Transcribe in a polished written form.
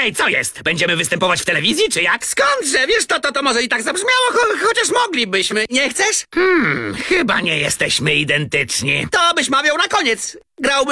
Ej, co jest? Będziemy występować w telewizji, czy jak? Skądże? Wiesz, to może i tak zabrzmiało, chociaż moglibyśmy. Nie chcesz? Chyba nie jesteśmy identyczni. To byś mawiał na koniec. Grałby